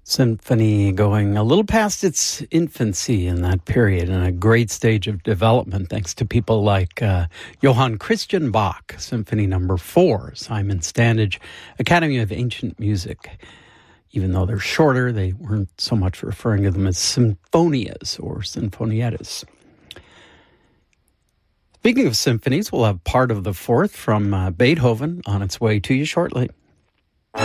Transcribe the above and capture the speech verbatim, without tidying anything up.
Symphony going a little past its infancy in that period, and a great stage of development thanks to people like uh, Johann Christian Bach, Symphony Number Four, Simon Standage, Academy of Ancient Music. Even though they're shorter, they weren't so much referring to them as sinfonias or sinfonietas. Speaking of symphonies, we'll have part of the fourth from uh, Beethoven on its way to you shortly.